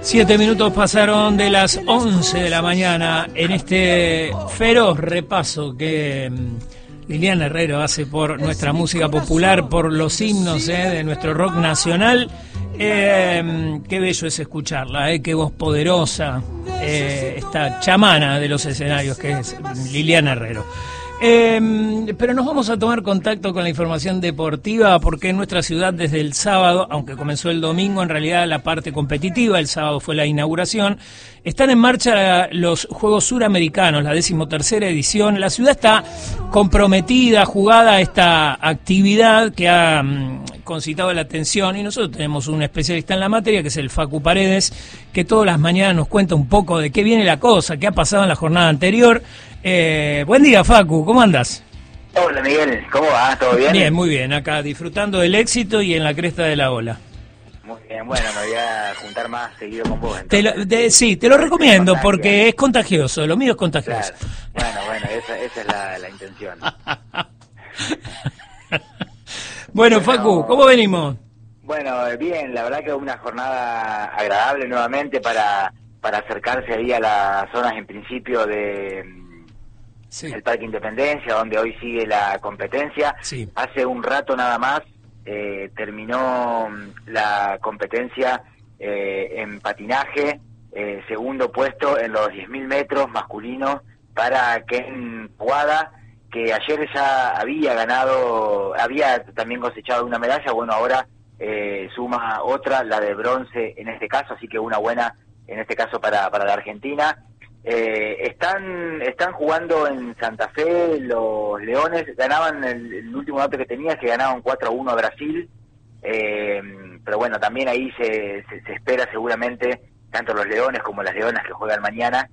7 minutos pasaron de las 11 de la mañana en este feroz repaso que Liliana Herrero hace por nuestra música popular, por los himnos de nuestro rock nacional. Qué bello es escucharla, qué voz poderosa, esta chamana de los escenarios que es Liliana Herrero. Pero nos vamos a tomar contacto con la información deportiva porque en nuestra ciudad desde el sábado, aunque comenzó el domingo, en realidad la parte competitiva, el sábado fue la inauguración, están en marcha los Juegos Suramericanos, la 13ª edición. La ciudad está comprometida, jugada a esta actividad que ha concitado la atención y nosotros tenemos un especialista en la materia que es el Facu Paredes, que todas las mañanas nos cuenta un poco de qué viene la cosa, qué ha pasado en la jornada anterior. Buen día, Facu, ¿cómo andas? Hola, Miguel, ¿cómo va? ¿Todo bien? Bien, muy bien, acá disfrutando del éxito y en la cresta de la ola. Muy bien, bueno, me voy a juntar más seguido con vos. Sí, te lo recomiendo porque es contagioso, lo mío es contagioso. Claro. Bueno, esa es la intención. Bueno, Facu, ¿cómo venimos? Bueno, bien, la verdad que una jornada agradable nuevamente para acercarse ahí a las zonas en principio de el Parque Independencia, donde hoy sigue la competencia. Sí. Hace un rato nada más terminó la competencia en patinaje, segundo puesto en los 10.000 metros masculinos para Ken Wada, que ayer ya había también cosechado una medalla. Bueno, ahora suma otra, la de bronce en este caso, así que una buena en este caso para la Argentina. Están jugando en Santa Fe los Leones, ganaban el último dato que tenía es que ganaban 4-1 a Brasil, pero bueno, también ahí se espera seguramente tanto los Leones como las Leonas que juegan mañana,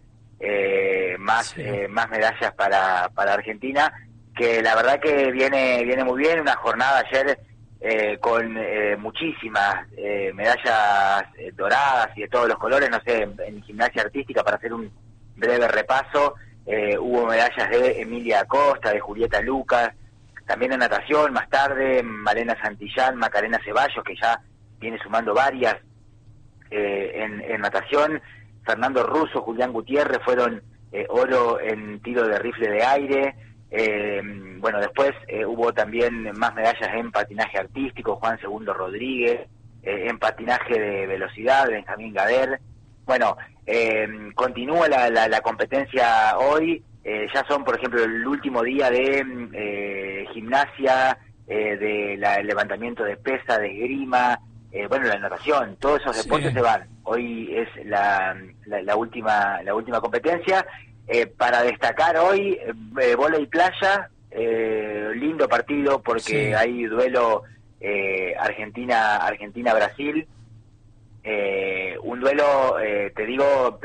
más medallas para Argentina, que la verdad que viene muy bien. Una jornada ayer con muchísimas medallas doradas y de todos los colores, no sé, en gimnasia artística, para hacer un breve repaso, hubo medallas de Emilia Acosta, de Julieta Lucas, también en natación, más tarde, Malena Santillán, Macarena Ceballos, que ya viene sumando varias en natación, Fernando Russo, Julián Gutiérrez fueron oro en tiro de rifle de aire. Bueno, después hubo también más medallas en patinaje artístico, Juan Segundo Rodríguez, en patinaje de velocidad, Benjamín Gader. Bueno, continúa la competencia hoy, ya son, por ejemplo, el último día de gimnasia, de levantamiento de pesa, de esgrima, bueno, la natación, todos esos deportes se van. Hoy es la última competencia. Para destacar hoy, vóley playa, lindo partido porque hay duelo Argentina-Brasil, un duelo, te digo,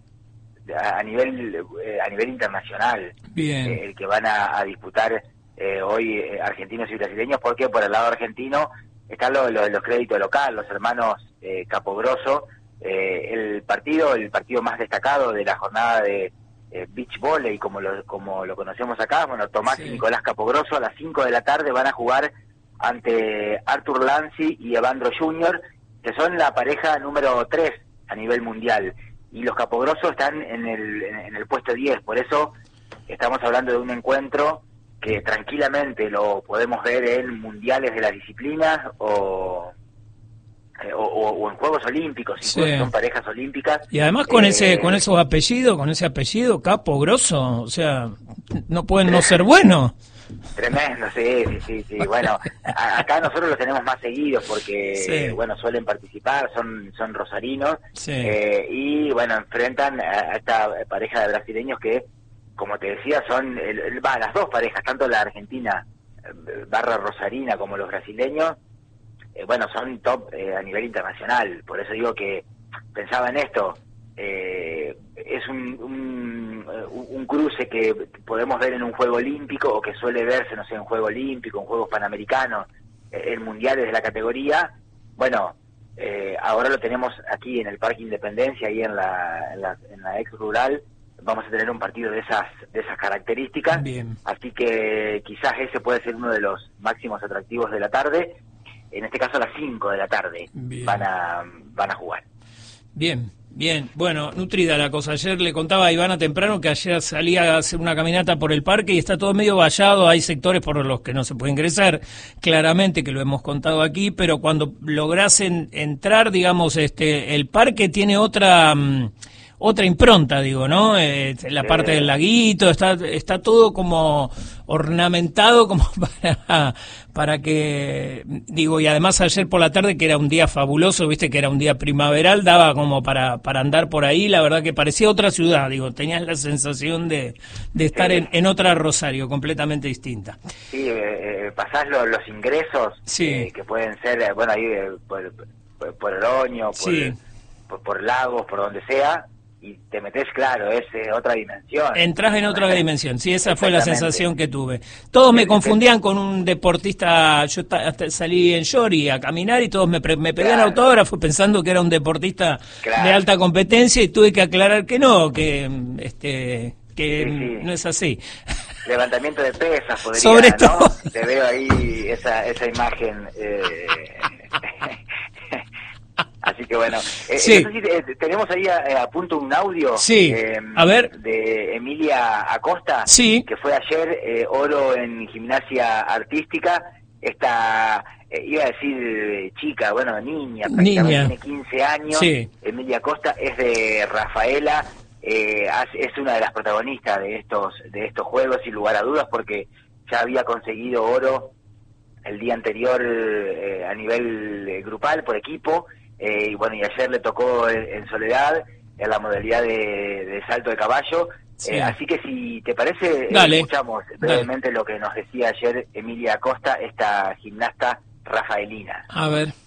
a nivel internacional. Bien. El que van a disputar hoy argentinos y brasileños, porque por el lado argentino están los créditos locales, los hermanos Capogrosso, el partido más destacado de la jornada de beach volley, como lo conocemos acá. Bueno, Tomás y Nicolás Capogrosso a las 5 de la tarde van a jugar ante Arthur Lanzi y Evandro Junior, que son la pareja número 3 a nivel mundial, y los Capogrosso están en el puesto 10, por eso estamos hablando de un encuentro que tranquilamente lo podemos ver en mundiales de las disciplinas o en Juegos Olímpicos, incluso son parejas olímpicas. Y además con esos apellidos, con ese apellido Capogrosso, o sea, no pueden no ser buenos. Tremendo, sí. Bueno, acá nosotros los tenemos más seguidos porque, bueno, suelen participar, son rosarinos, y bueno, enfrentan a esta pareja de brasileños que, como te decía, son las dos parejas, tanto la argentina barra rosarina como los brasileños, bueno, son top a nivel internacional. Por eso digo que pensaba en esto, es un cruce que podemos ver en un juego olímpico, o que suele verse, no sé, en juego olímpico, en juegos panamericanos, en mundiales de la categoría. Bueno, ahora lo tenemos aquí en el Parque Independencia, ahí en la ex rural. Vamos a tener un partido de esas características. Bien. Así que quizás ese puede ser uno de los máximos atractivos de la tarde. En este caso a las 5 de la tarde van a jugar. Bien, Bien, bueno, nutrida la cosa. Ayer le contaba a Ivana temprano que ayer salía a hacer una caminata por el parque y está todo medio vallado, hay sectores por los que no se puede ingresar, claramente que lo hemos contado aquí, pero cuando lográs entrar, digamos, el parque tiene otra impronta, digo, ¿no? La parte del laguito, está todo como ornamentado como para que, digo, y además ayer por la tarde, que era un día fabuloso, viste que era un día primaveral, daba como para andar por ahí, la verdad que parecía otra ciudad, digo, tenías la sensación de estar en otra Rosario, completamente distinta. Sí, pasás los ingresos, sí. Que pueden ser, bueno, ahí por Oroño, sí. por Lagos, por donde sea, y te metés, claro, es otra dimensión. Entrás en otra dimensión, sí, esa fue la sensación que tuve. Todos me confundían con un deportista, yo hasta salí en shorty a caminar y todos me pedían autógrafo pensando que era un deportista de alta competencia y tuve que aclarar que no, que sí. No es así. Levantamiento de pesas, podría, sobre todo, ¿no? Te veo ahí esa imagen. Así que bueno, sí. No sé si tenemos ahí a punto un audio, sí. A ver, de Emilia Acosta, sí. que fue ayer oro en gimnasia artística. Esta, iba a decir chica, bueno, niña, tiene 15 años. Sí. Emilia Acosta es de Rafaela, es una de las protagonistas de estos juegos, sin lugar a dudas, porque ya había conseguido oro el día anterior a nivel grupal, por equipo. Y bueno, y ayer le tocó en soledad, en la modalidad de salto de caballo. Sí. Así que si te parece, escuchamos brevemente lo que nos decía ayer Emilia Acosta, esta gimnasta rafaelina. A ver.